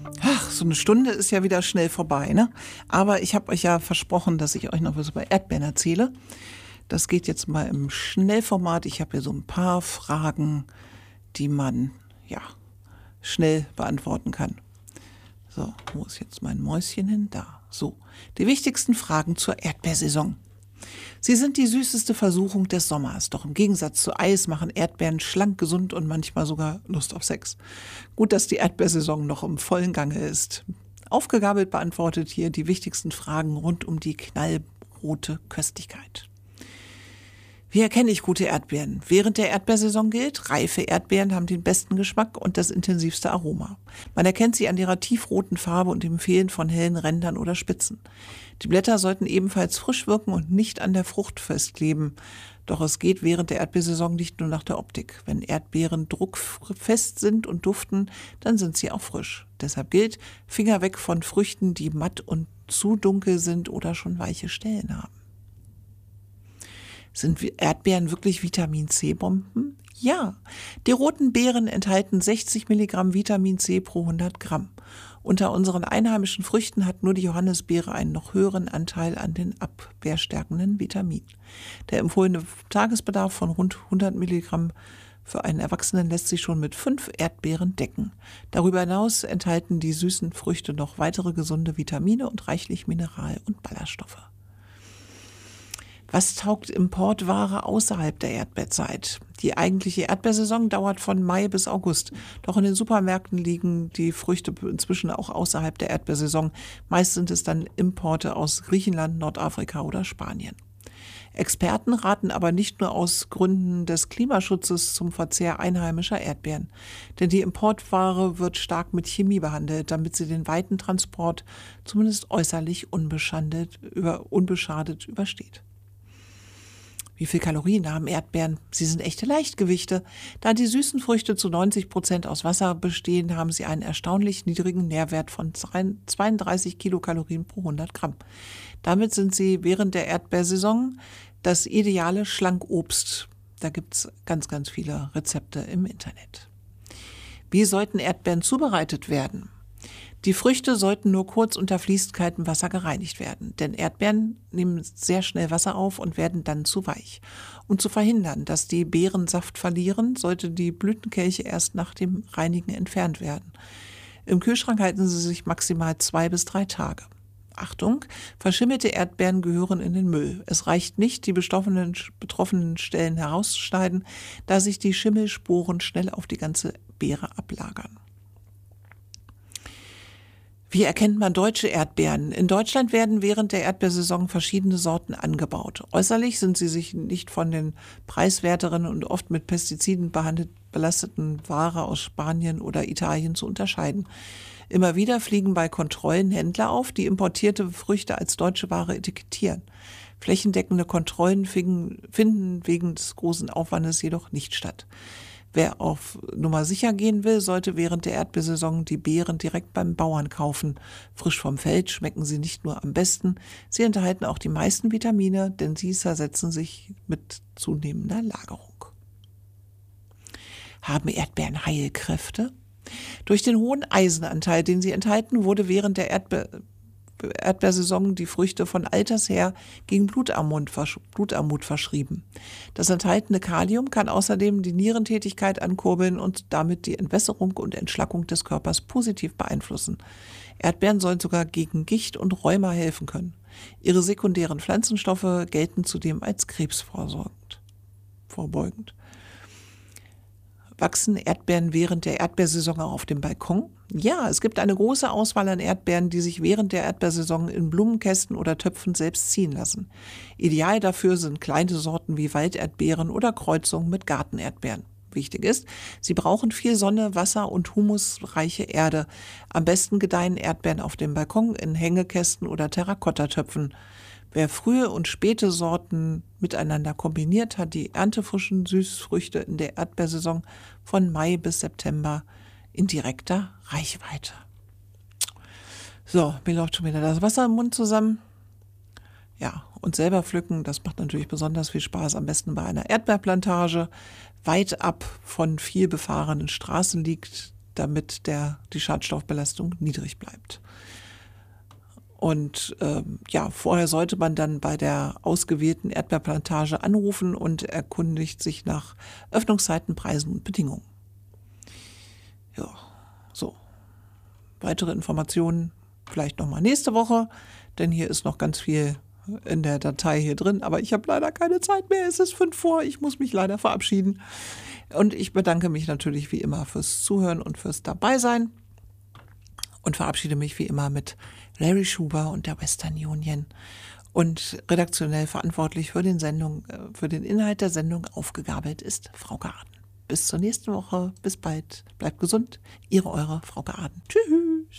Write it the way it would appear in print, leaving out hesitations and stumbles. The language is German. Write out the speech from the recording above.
Ach, so eine Stunde ist ja wieder schnell vorbei, ne? Aber ich habe euch ja versprochen, dass ich euch noch was über Erdbeeren erzähle. Das geht jetzt mal im Schnellformat. Ich habe hier so ein paar Fragen, die man, ja, schnell beantworten kann. So, wo ist jetzt mein Mäuschen hin? Da. So, die wichtigsten Fragen zur Erdbeersaison. Sie sind die süßeste Versuchung des Sommers. Doch im Gegensatz zu Eis machen Erdbeeren schlank, gesund und manchmal sogar Lust auf Sex. Gut, dass die Erdbeersaison noch im vollen Gange ist. Aufgegabelt beantwortet hier die wichtigsten Fragen rund um die knallrote Köstlichkeit. Wie erkenne ich gute Erdbeeren? Während der Erdbeersaison gilt, reife Erdbeeren haben den besten Geschmack und das intensivste Aroma. Man erkennt sie an ihrer tiefroten Farbe und dem Fehlen von hellen Rändern oder Spitzen. Die Blätter sollten ebenfalls frisch wirken und nicht an der Frucht festkleben. Doch es geht während der Erdbeersaison nicht nur nach der Optik. Wenn Erdbeeren druckfest sind und duften, dann sind sie auch frisch. Deshalb gilt, Finger weg von Früchten, die matt und zu dunkel sind oder schon weiche Stellen haben. Sind Erdbeeren wirklich Vitamin-C-Bomben? Ja, die roten Beeren enthalten 60 Milligramm Vitamin C pro 100 Gramm. Unter unseren einheimischen Früchten hat nur die Johannisbeere einen noch höheren Anteil an den abwehrstärkenden Vitaminen. Der empfohlene Tagesbedarf von rund 100 Milligramm für einen Erwachsenen lässt sich schon mit 5 Erdbeeren decken. Darüber hinaus enthalten die süßen Früchte noch weitere gesunde Vitamine und reichlich Mineral- und Ballaststoffe. Was taugt Importware außerhalb der Erdbeerzeit? Die eigentliche Erdbeersaison dauert von Mai bis August. Doch in den Supermärkten liegen die Früchte inzwischen auch außerhalb der Erdbeersaison. Meist sind es dann Importe aus Griechenland, Nordafrika oder Spanien. Experten raten aber nicht nur aus Gründen des Klimaschutzes zum Verzehr einheimischer Erdbeeren. Denn die Importware wird stark mit Chemie behandelt, damit sie den weiten Transport zumindest äußerlich unbeschadet übersteht. Wie viel Kalorien haben Erdbeeren? Sie sind echte Leichtgewichte. Da die süßen Früchte zu 90% aus Wasser bestehen, haben sie einen erstaunlich niedrigen Nährwert von 32 Kilokalorien pro 100 Gramm. Damit sind sie während der Erdbeersaison das ideale Schlankobst. Da gibt es ganz, ganz viele Rezepte im Internet. Wie sollten Erdbeeren zubereitet werden? Die Früchte sollten nur kurz unter fließendem Wasser gereinigt werden, denn Erdbeeren nehmen sehr schnell Wasser auf und werden dann zu weich. Um zu verhindern, dass die Beeren Saft verlieren, sollte die Blütenkelche erst nach dem Reinigen entfernt werden. Im Kühlschrank halten sie sich maximal 2 bis 3 Tage. Achtung, verschimmelte Erdbeeren gehören in den Müll. Es reicht nicht, die betroffenen Stellen herauszuschneiden, da sich die Schimmelsporen schnell auf die ganze Beere ablagern. Wie erkennt man deutsche Erdbeeren? In Deutschland werden während der Erdbeersaison verschiedene Sorten angebaut. Äußerlich sind sie sich nicht von den preiswerteren und oft mit Pestiziden belasteten Ware aus Spanien oder Italien zu unterscheiden. Immer wieder fliegen bei Kontrollen Händler auf, die importierte Früchte als deutsche Ware etikettieren. Flächendeckende Kontrollen finden wegen des großen Aufwandes jedoch nicht statt. Wer auf Nummer sicher gehen will, sollte während der Erdbeersaison die Beeren direkt beim Bauern kaufen. Frisch vom Feld schmecken sie nicht nur am besten, sie enthalten auch die meisten Vitamine, denn sie zersetzen sich mit zunehmender Lagerung. Haben Erdbeeren Heilkräfte? Durch den hohen Eisenanteil, den sie enthalten, wurde während der Erdbeersaison die Früchte von alters her gegen Blutarmut verschrieben. Das enthaltene Kalium kann außerdem die Nierentätigkeit ankurbeln und damit die Entwässerung und Entschlackung des Körpers positiv beeinflussen. Erdbeeren sollen sogar gegen Gicht und Rheuma helfen können. Ihre sekundären Pflanzenstoffe gelten zudem als krebsvorbeugend. Wachsen Erdbeeren während der Erdbeersaison auch auf dem Balkon? Ja, es gibt eine große Auswahl an Erdbeeren, die sich während der Erdbeersaison in Blumenkästen oder Töpfen selbst ziehen lassen. Ideal dafür sind kleine Sorten wie Walderdbeeren oder Kreuzungen mit Gartenerdbeeren. Wichtig ist, sie brauchen viel Sonne, Wasser und humusreiche Erde. Am besten gedeihen Erdbeeren auf dem Balkon in Hängekästen oder Terrakottatöpfen. Wer frühe und späte Sorten miteinander kombiniert, hat die erntefrischen Süßfrüchte in der Erdbeersaison von Mai bis September in direkter Reichweite. So, mir läuft schon wieder das Wasser im Mund zusammen. Ja, und selber pflücken, das macht natürlich besonders viel Spaß, am besten bei einer Erdbeerplantage. Weit ab von viel befahrenen Straßen liegt damit die Schadstoffbelastung niedrig bleibt. Und vorher sollte man dann bei der ausgewählten Erdbeerplantage anrufen und erkundigt sich nach Öffnungszeiten, Preisen und Bedingungen. Ja, so. Weitere Informationen vielleicht nochmal nächste Woche, denn hier ist noch ganz viel in der Datei hier drin, aber ich habe leider keine Zeit mehr. Es ist 5 vor, ich muss mich leider verabschieden. Und ich bedanke mich natürlich wie immer fürs Zuhören und fürs Dabeisein und verabschiede mich wie immer mit Larry Schuber und der Western Union. Und redaktionell verantwortlich für den Inhalt der Sendung aufgegabelt ist Frauke Aden. Bis zur nächsten Woche, bis bald, bleibt gesund, eure Frauke Aden. Tschüss.